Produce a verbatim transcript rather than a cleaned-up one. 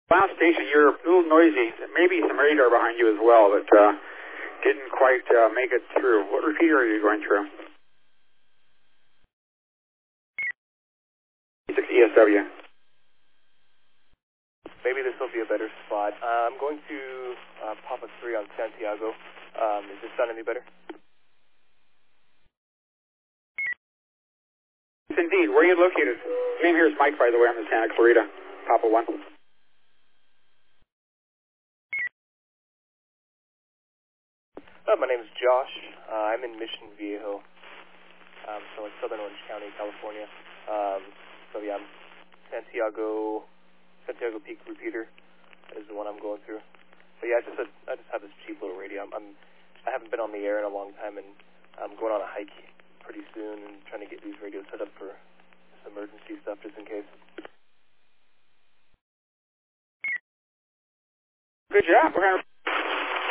Last station, you're a little noisy. Maybe some radar behind you as well, but uh, didn't quite uh, make it through. What repeater are you going through? six E S W. Maybe this will be a better spot. Uh, I'm going to uh, Papa three on Santiago. Um, is this sound any better? Yes, indeed. Where are you located? Name here is Mike, by the way. I'm in Santa Clarita. Papa one. Uh, my name is Josh. Uh, I'm in Mission Viejo, um, so like Southern Orange County, California. Um, so yeah, I'm Santiago, Santiago Peak repeater is the one I'm going through. But yeah, I just had, I just have this cheap little radio. I'm, I'm I haven't been on the air in a long time, and I'm going on a hike pretty soon and trying to get these radios set up for this emergency stuff just in case. Good job. We're going to